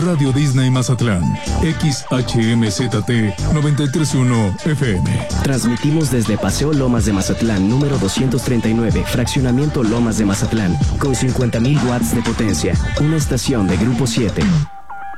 Radio Disney Mazatlán, XHMZT 931 FM. Transmitimos desde Paseo Lomas de Mazatlán, número 239, Fraccionamiento Lomas de Mazatlán, con 50,000 watts de potencia. Una estación de Grupo 7.